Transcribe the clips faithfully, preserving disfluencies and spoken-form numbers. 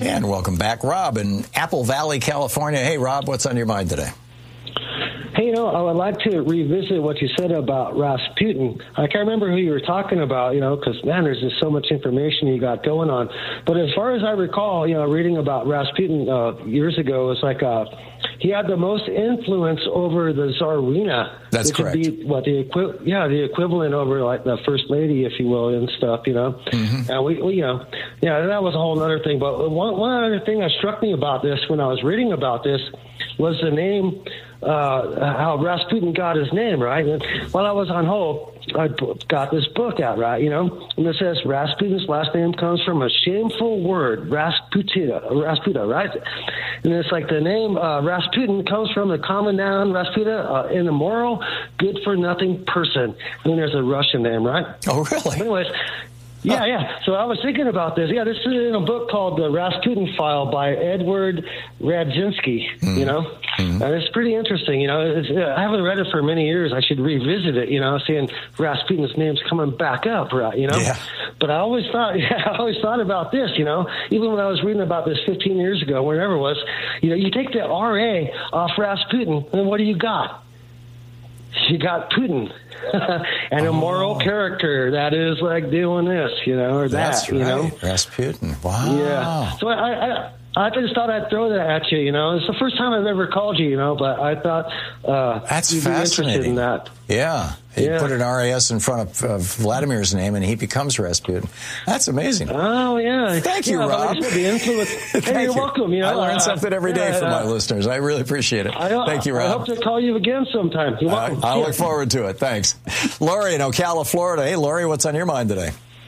And welcome back, Rob in Apple Valley, California. Hey, Rob, what's on your mind today? Hey, you know, I would like to revisit what you said about Rasputin. I can't remember who you were talking about, you know, because, man, there's just so much information you got going on. But as far as I recall, you know, reading about Rasputin uh, years ago, it's like uh, he had the most influence over the Tsarina. That's which correct. Would be, what, the equi- yeah, the equivalent over, like, the First Lady, if you will, and stuff, you know. Mm-hmm. And we, we, you know, yeah, that was a whole other thing. But one, one other thing that struck me about this when I was reading about this was the name, uh, how Rasputin got his name, right? And while I was on hold, I got this book out, right, you know, and it says Rasputin's last name comes from a shameful word, Rasputina, Rasputa, right? And it's like the name uh, Rasputin comes from the common noun Rasputa, uh, an immoral, good-for-nothing person. And then there's a Russian name, right? Oh, really? Anyways, yeah, yeah. So I was thinking about this. Yeah, this is in a book called The Rasputin File by Edward Radzinski, mm. you know. Mm-hmm. And it's pretty interesting, you know. It's, uh, I haven't read it for many years. I should revisit it, you know, seeing Rasputin's name's coming back up, right, you know. Yeah. But I always thought, yeah, I always thought about this, you know, even when I was reading about this fifteen years ago, wherever it was, you know, you take the R A off Rasputin, and what do you got? You got Putin, an immoral oh. character that is like doing this, you know, or That's that, you right. know. Rasputin. Wow. Yeah. So I, I, I just thought I'd throw that at you, you know. It's the first time I've ever called you, you know, but I thought uh, That's you'd be fascinating. interested in that. Yeah. He yeah. put an R A S in front of uh, Vladimir's name, and he becomes Rasputin. That's amazing. Oh, yeah. Thank you, yeah, Rob. Like the influence. Hey, Thank you're you. welcome. You know, I learn uh, something every day yeah, from uh, my listeners. I really appreciate it. I, Thank you, Rob. I hope to call you again sometime. You're welcome. I, I yeah. look forward to it. Thanks. Lori in Ocala, Florida. Hey, Lori, what's on your mind today?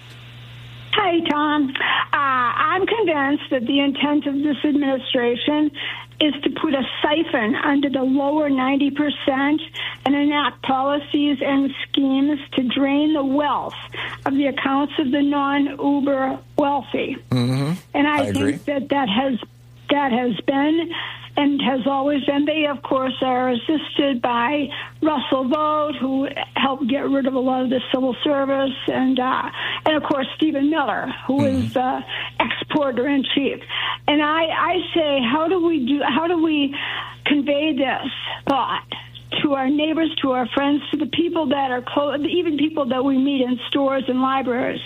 Hi, Tom. Uh, I'm convinced that the intent of this administration is to put a siphon under the lower ninety percent and enact policies and schemes to drain the wealth of the accounts of the non-uber wealthy. Mm-hmm. And I, I think agree. that that has, that has been and has always been. They, of course, are assisted by Russell Vought, who helped get rid of a lot of the civil service, and, uh, and of course, Stephen Miller, who mm-hmm. is uh, exporter-in-chief. And I, I say, how do we do? How do we convey this thought to our neighbors, to our friends, to the people that are close, even people that we meet in stores and libraries?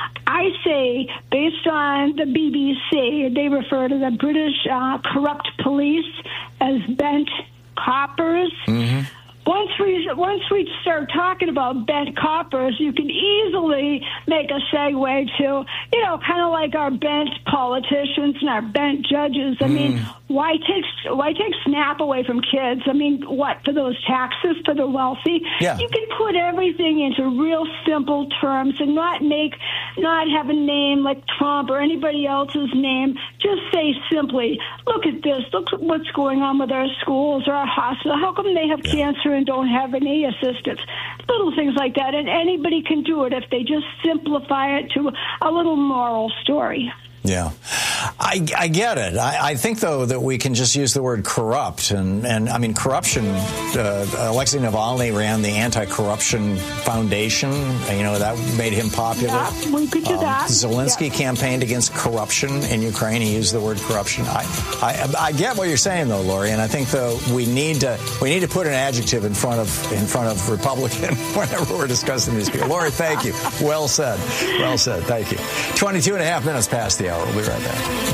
I say, based on the B B C, they refer to the British uh, corrupt police as bent coppers. Mm-hmm. Once we once we start talking about bent coppers, you can easily make a segue to, you know, kind of like our bent politicians and our bent judges. I mm. mean, why take why take SNAP away from kids? I mean, what, for those taxes for the wealthy? Yeah. You can put everything into real simple terms and not make not have a name like Trump or anybody else's name. Just say simply, look at this. Look at what's going on with our schools or our hospital. How come they have yeah. cancer and don't have any assistance? Little things like that. And anybody can do it if they just simplify it to a little moral story. Yeah, I, I get it. I, I think, though, that we can just use the word corrupt. And, and I mean, corruption, uh, Alexei Navalny ran the Anti-Corruption Foundation. You know, that made him popular. Yeah, we could do um, that. Zelensky yeah. campaigned against corruption in Ukraine. He used the word corruption. I, I, I get what you're saying, though, Lori. And I think, though, we need to we need to put an adjective in front of in front of Republican whenever we're discussing these people. Lori, thank you. Well said. Well said. Thank you. twenty-two and a half minutes past the hour. We'll be right back.